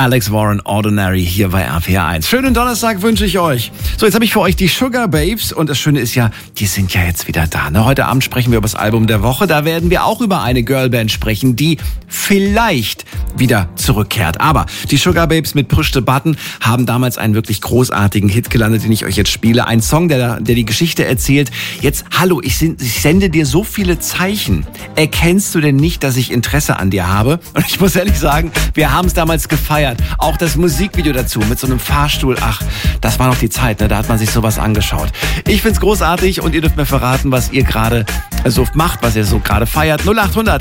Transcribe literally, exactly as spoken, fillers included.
Alex Warren, Ordinary, hier bei R P R eins. Schönen Donnerstag wünsche ich euch. So, jetzt habe ich für euch die Sugababes und das Schöne ist ja, die sind ja jetzt wieder da. Ne? Heute Abend sprechen wir über das Album der Woche. Da werden wir auch über eine Girlband sprechen, die vielleicht wieder zurückkehrt. Aber die Sugababes mit Push the Button haben damals einen wirklich großartigen Hit gelandet, den ich euch jetzt spiele. Ein Song, der, der die Geschichte erzählt. Jetzt, hallo, ich, ich sende dir so viele Zeichen. Erkennst du denn nicht, dass ich Interesse an dir habe? Und ich muss ehrlich sagen, wir haben es damals gefeiert. Auch das Musikvideo dazu mit so einem Fahrstuhl. Ach, das war noch die Zeit, ne? Da hat man sich sowas angeschaut. Ich find's großartig und ihr dürft mir verraten, was ihr gerade so macht, was ihr so gerade feiert. null acht hundert